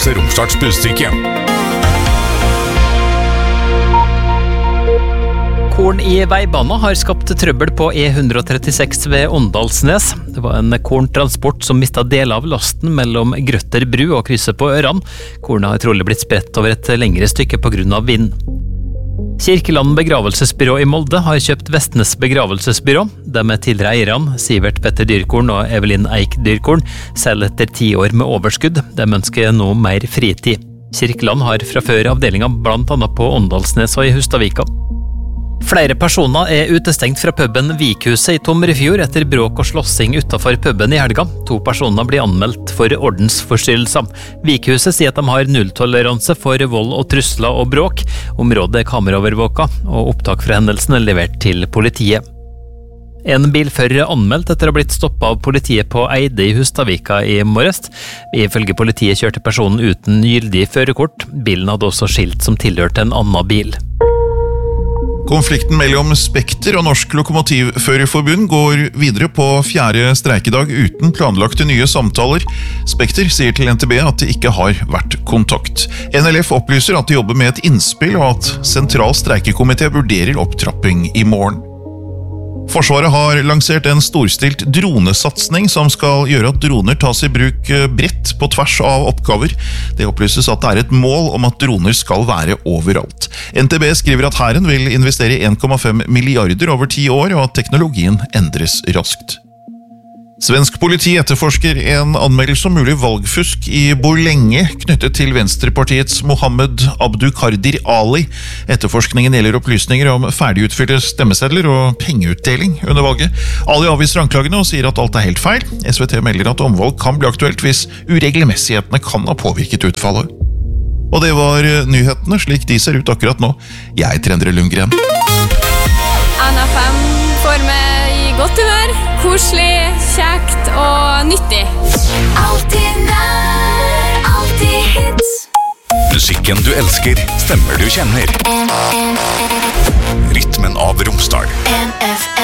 Helse Romsdals Budstikke. Korn i veibana har skapt trøbbel på E136 ved Åndalsnes. Det var en korntransport som mistet deler av lasten mellom Grøtter bru og krysset på Øran. Kornet har trolig blitt spredt over et lengre stykke på grunn av vind. Kirkeland begravelsesbyrå i Molde har kjøpt Vestnes begravelsesbyrå. De med tidligere eierne, Sivert Petter Dyrkorn og Evelyn Eik Dyrkorn, selv etter 10 år med overskudd. De ønsker nå mer fritid. Kirkeland har fra før avdelinger blant annet på Åndalsnes og i Hustadvika. Flere personer er utestengt fra puben Vikhuset i Tomrefjord etter bråk og slåssing utenfor puben i helga. 2 personer blir anmeldt for ordensforstyrrelser. Vikhuset sier at de har nulltoleranse for vold og trusler og bråk. Området er kameraovervåka, og opptak fra hendelsen er levert til politiet. En bilfører er anmeldt etter å ha blitt stoppet av politiet på Eide i Hustadvika i morges. Ifølge politiet kjørte personen uten gyldig førerkort. Bilen hadde også skilt som tilhørte en annen bil. Konflikten mellom Spekter og Norsk Lokomotivførerforbund går videre på 4. streikedag uten planlagte nye samtaler. Spekter sier til NTB at det ikke har vært kontakt. NLF opplyser at de jobber med et innspill og at sentral streikekomité vurderer opptrapping i morgen. Forsvaret har lansert en storstilt dronesatsning som skal gjøre at droner tas i bruk bredt på tvers av oppgaver. Det opplyses at det er et mål om at droner skal være overalt. NTB skriver at hæren vil investere 1,5 milliarder over 10 år, og at teknologien endres raskt. Svensk politi etterforsker en anmeldelse om mulig valgfusk i Borlänge knyttet til Venstrepartiets Mohammed Abduqaadir Ali. Etterforskningen gjelder opplysninger om ferdigutfylte stemmesedler og pengeutdeling under valget. Ali avviser anklagene og sier at alt er helt feil. SVT melder at omvalg kan bli aktuelt hvis uregelmessighetene kan ha påvirket utfallet. Og det var nyhetene slik de ser ut akkurat nå. Jeg heter Endre Lundgren. Anna 5 får meg i godt humør, koselig, kjekt og nyttig. Alltid nær, alltid hits. Musikken du elsker, stemmer du kjenner. Rytmen av Romsdal.